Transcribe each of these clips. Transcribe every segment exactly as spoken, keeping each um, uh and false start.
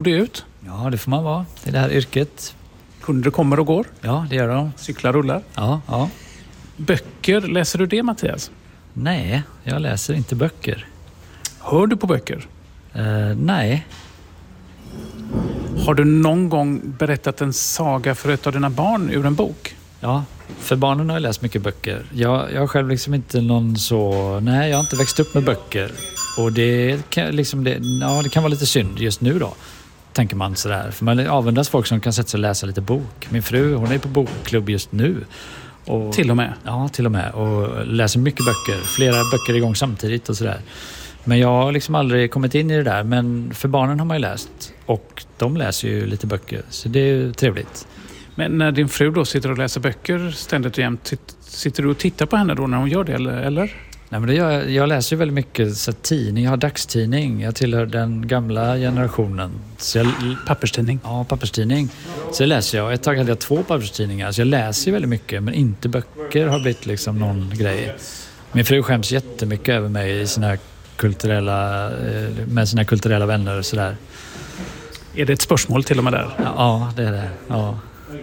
modig ut. Ja, det får man vara i det här yrket. Kunder kommer och går. Ja, det gör de. Cyklar rullar. Ja, ja. Böcker, läser du det, Mattias? Nej, jag läser inte böcker. Hör du på böcker? Uh, nej. Har du någon gång berättat en saga för ett av dina barn ur en bok? Ja, för barnen har jag läst mycket böcker. Jag, jag har själv liksom inte någon så... Nej, jag har inte växt upp med böcker. Och det kan, liksom det, ja, det kan vara lite synd just nu då, tänker man sådär. För man avundas folk som kan sätta sig och läsa lite bok. Min fru, hon är på bokklubb just nu. Och, till och med? Ja, till och med. Och läser mycket böcker. Flera böcker igång samtidigt och sådär. Men jag har liksom aldrig kommit in i det där. Men för barnen har man ju läst. Och de läser ju lite böcker. Så det är ju trevligt. Men när din fru då sitter och läser böcker ständigt och jämt, sitter du och tittar på henne då när hon gör det, eller? Nej, men det gör, jag läser ju väldigt mycket så tidning. Jag har dagstidning. Jag tillhör den gamla generationen. Så jag, papperstidning? Ja, papperstidning. Så jag läser jag. Ett tag hade jag två papperstidningar. Så jag läser ju väldigt mycket. Men inte böcker har blivit liksom någon grej. Min fru skäms jättemycket över mig i sina kulturella, med sina kulturella vänner och sådär. Är det ett spörsmål till och med där? Ja, det är det. Ja.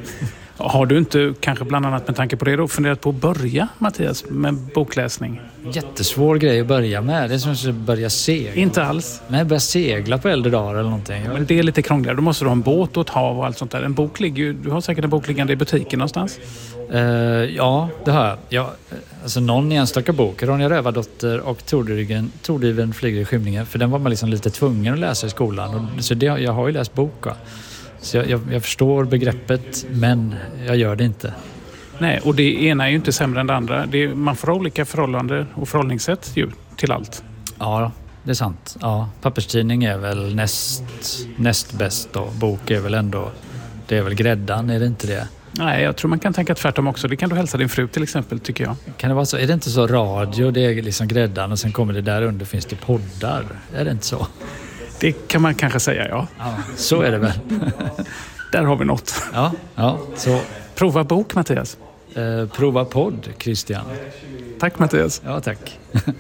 Har du inte, kanske bland annat med tanke på det då, funderat på att börja, Mattias, med bokläsning? Jättesvår grej att börja med. Det är som att börja segla. Inte alls. Nej, börja segla på äldre dagar eller någonting. Men det är lite krångligare. Då måste du ha en båt och ett hav och allt sånt där. En bok ligger ju, du har säkert en bok liggande i butiken någonstans. Uh, ja, det har jag. Ja, alltså någon enstaka bok. Ronja Rövardotter och Tordriven, Tordriven flyger i skymningen. För den var man liksom lite tvungen att läsa i skolan. Och, så det, jag har ju läst bok, va? Så jag, jag, jag förstår begreppet, men jag gör det inte. Nej, och det ena är ju inte sämre än det andra. Det är, man får olika förhållande och förhållningssätt ju, till allt. Ja, det är sant. Ja, papperstidning är väl näst, näst bäst då. Bok är väl ändå, det är väl gräddan, är det inte det? Nej, jag tror man kan tänka tvärtom också. Det kan du hälsa din fru till exempel, tycker jag. Kan det vara så? Är det inte så radio, det är liksom gräddan och sen kommer det där under finns det poddar? Är det inte så? Det kan man kanske säga, ja. Ja, så är det väl. Där har vi något. Ja, ja. Så. Prova bok, Mattias. Eh, prova podd, Christian. Tack, Mattias. Ja, tack.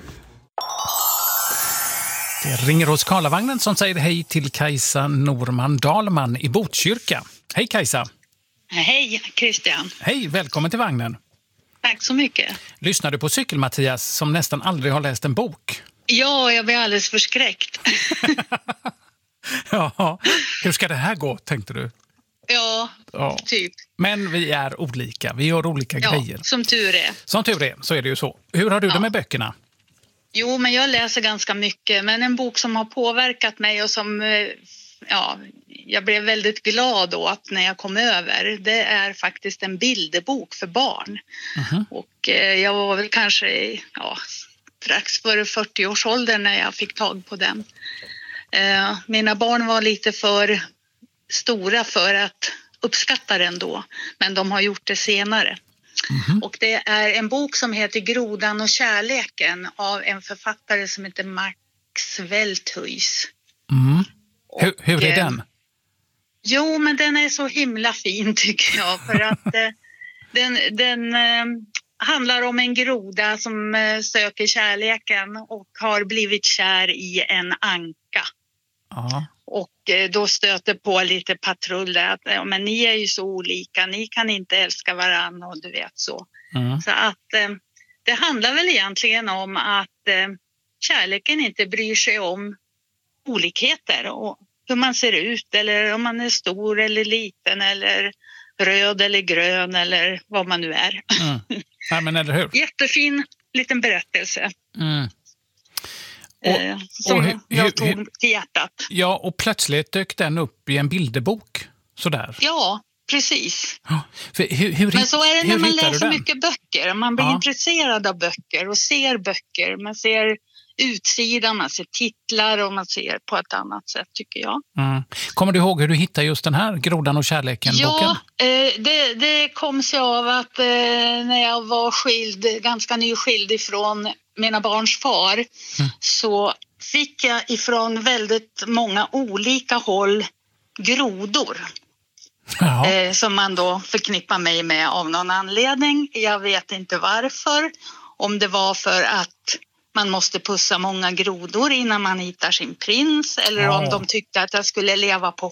Det ringer hos Karlavagnen som säger hej till Kajsa Norman Dahlman i Botkyrka. Hej, Kajsa. Hej, Christian. Hej, välkommen till vagnen. Tack så mycket. Lyssnar du på Cykel-Mattias som nästan aldrig har läst en bok? Ja, jag blir alldeles förskräckt. Ja, hur ska det här gå, tänkte du? Ja, ja, typ. Men vi är olika, vi gör olika ja, grejer. Som tur är. Som tur är, så är det ju så. Hur har du ja. det med böckerna? Jo, men jag läser ganska mycket. Men en bok som har påverkat mig och som ja, jag blev väldigt glad åt när jag kom över, det är faktiskt en bilderbok för barn. Uh-huh. Och eh, jag var väl kanske ja, strax före fyrtio-årsåldern när jag fick tag på den. Eh, mina barn var lite för stora för att uppskatta den då, men de har gjort det senare. Mm-hmm. Och det är en bok som heter Grodan och kärleken av en författare som heter Max Welthuis. Mm. Hur, hur är den? Jo, men den är så himla fin tycker jag, för att eh, den, den eh, handlar om en groda som eh, söker kärleken och har blivit kär i en anka. Aha. Och eh, då stöter på lite patruller att ja, men ni är ju så olika, ni kan inte älska varandra och du vet så. Mm. Så att eh, det handlar väl egentligen om att eh, kärleken inte bryr sig om olikheter och hur man ser ut eller om man är stor eller liten eller röd eller grön eller vad man nu är. Mm. Ja, men eller hur? Jättefin liten berättelse. Mm. Och, eh, som och hur, jag tog hur, till hjärtat. Ja, och plötsligt dök den upp i en bilderbok. Sådär. Ja, precis. Ja, för hur, hur, men så är det när man läser den? mycket böcker. Man blir ja. intresserad av böcker och ser böcker. Man ser utsidan, man ser titlar och man ser på ett annat sätt tycker jag. Mm. Kommer du ihåg hur du hittade just den här Grodan och kärleken-boken? Ja, eh, det, det kom sig av att eh, när jag var skild, ganska nyskild ifrån mina barns far mm. så fick jag ifrån väldigt många olika håll grodor. Eh, som man då förknippar mig med av någon anledning. Jag vet inte varför. Om det var för att man måste pussa många grodor innan man hittar sin prins. Eller oh. om de tyckte att jag skulle leva på